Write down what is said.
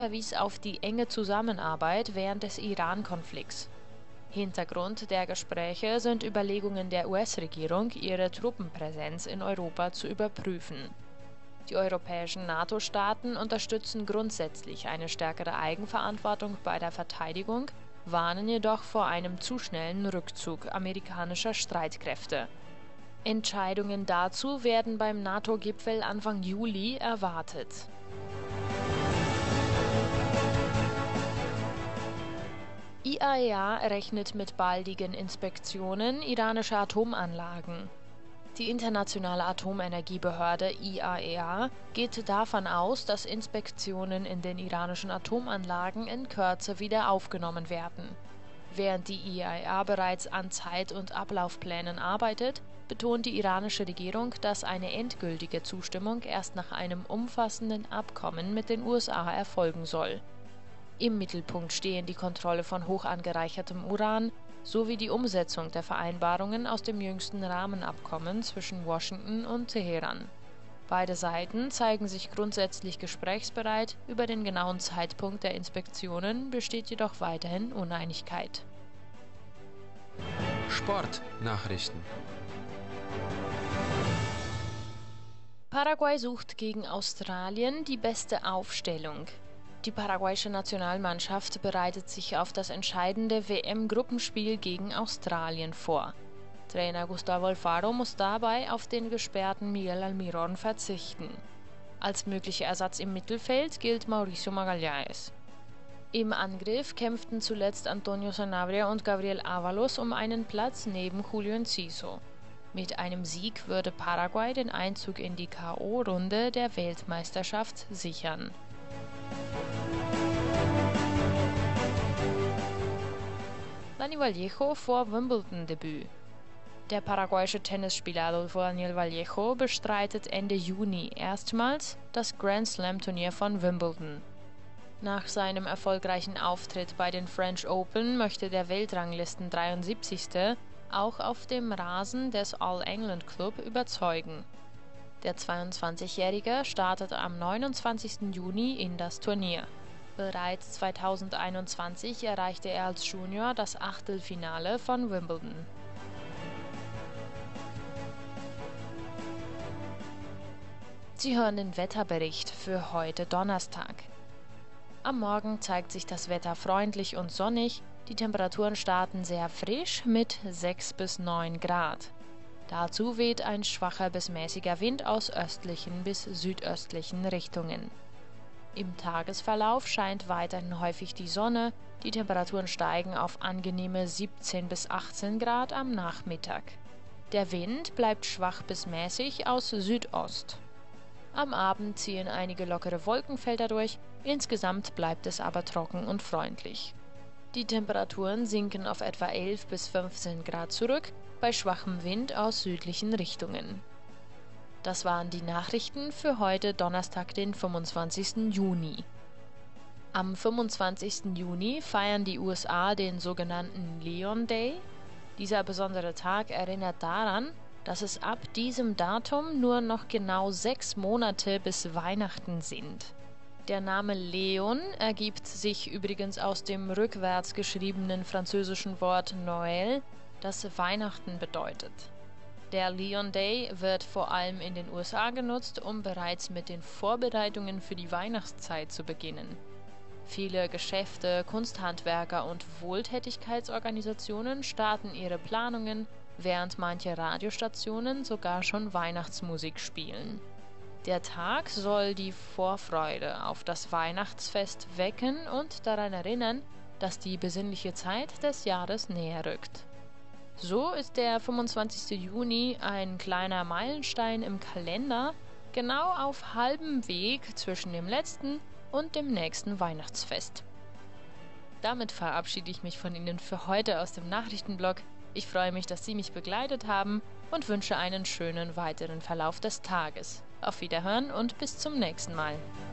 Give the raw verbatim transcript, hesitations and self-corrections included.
verwies auf die enge Zusammenarbeit während des Iran-Konflikts. Hintergrund der Gespräche sind Überlegungen der U S-Regierung, ihre Truppenpräsenz in Europa zu überprüfen. Die europäischen NATO-Staaten unterstützen grundsätzlich eine stärkere Eigenverantwortung bei der Verteidigung, warnen jedoch vor einem zu schnellen Rückzug amerikanischer Streitkräfte. Entscheidungen dazu werden beim NATO-Gipfel Anfang Juli erwartet. I A E A rechnet mit baldigen Inspektionen iranischer Atomanlagen. Die Internationale Atomenergiebehörde I A E A geht davon aus, dass Inspektionen in den iranischen Atomanlagen in Kürze wieder aufgenommen werden. Während die I A E A bereits an Zeit- und Ablaufplänen arbeitet, betont die iranische Regierung, dass eine endgültige Zustimmung erst nach einem umfassenden Abkommen mit den U S A erfolgen soll. Im Mittelpunkt stehen die Kontrolle von hoch angereichertem Uran sowie die Umsetzung der Vereinbarungen aus dem jüngsten Rahmenabkommen zwischen Washington und Teheran. Beide Seiten zeigen sich grundsätzlich gesprächsbereit, über den genauen Zeitpunkt der Inspektionen besteht jedoch weiterhin Uneinigkeit. Sportnachrichten. Paraguay sucht gegen Australien die beste Aufstellung. Die paraguayische Nationalmannschaft bereitet sich auf das entscheidende W M-Gruppenspiel gegen Australien vor. Trainer Gustavo Alfaro muss dabei auf den gesperrten Miguel Almirón verzichten. Als möglicher Ersatz im Mittelfeld gilt Mauricio Magallanes. Im Angriff kämpften zuletzt Antonio Sanabria und Gabriel Ábalos um einen Platz neben Julio Enciso. Mit einem Sieg würde Paraguay den Einzug in die K O-Runde der Weltmeisterschaft sichern. Dani Vallejo vor Wimbledon-Debüt. Der paraguayische Tennisspieler Adolfo Daniel Vallejo bestreitet Ende Juni erstmals das Grand Slam-Turnier von Wimbledon. Nach seinem erfolgreichen Auftritt bei den French Open möchte der Weltranglisten dreiundsiebzigste auch auf dem Rasen des All England Club überzeugen. Der zweiundzwanzigjährige startet am neunundzwanzigsten Juni in das Turnier. Bereits zweitausendeinundzwanzig erreichte er als Junior das Achtelfinale von Wimbledon. Sie hören den Wetterbericht für heute Donnerstag. Am Morgen zeigt sich das Wetter freundlich und sonnig, die Temperaturen starten sehr frisch mit sechs bis neun Grad. Dazu weht ein schwacher bis mäßiger Wind aus östlichen bis südöstlichen Richtungen. Im Tagesverlauf scheint weiterhin häufig die Sonne, die Temperaturen steigen auf angenehme siebzehn bis achtzehn Grad am Nachmittag. Der Wind bleibt schwach bis mäßig aus Südost. Am Abend ziehen einige lockere Wolkenfelder durch, insgesamt bleibt es aber trocken und freundlich. Die Temperaturen sinken auf etwa elf bis fünfzehn Grad zurück, bei schwachem Wind aus südlichen Richtungen. Das waren die Nachrichten für heute Donnerstag, den fünfundzwanzigsten Juni. Am fünfundzwanzigsten Juni feiern die U S A den sogenannten Leon Day. Dieser besondere Tag erinnert daran, dass es ab diesem Datum nur noch genau sechs Monate bis Weihnachten sind. Der Name Leon ergibt sich übrigens aus dem rückwärts geschriebenen französischen Wort Noël, das Weihnachten bedeutet. Der Leon Day wird vor allem in den U S A genutzt, um bereits mit den Vorbereitungen für die Weihnachtszeit zu beginnen. Viele Geschäfte, Kunsthandwerker und Wohltätigkeitsorganisationen starten ihre Planungen, während manche Radiostationen sogar schon Weihnachtsmusik spielen. Der Tag soll die Vorfreude auf das Weihnachtsfest wecken und daran erinnern, dass die besinnliche Zeit des Jahres näher rückt. So ist der fünfundzwanzigsten Juni ein kleiner Meilenstein im Kalender, genau auf halbem Weg zwischen dem letzten und dem nächsten Weihnachtsfest. Damit verabschiede ich mich von Ihnen für heute aus dem Nachrichtenblog. Ich freue mich, dass Sie mich begleitet haben und wünsche einen schönen weiteren Verlauf des Tages. Auf Wiederhören und bis zum nächsten Mal.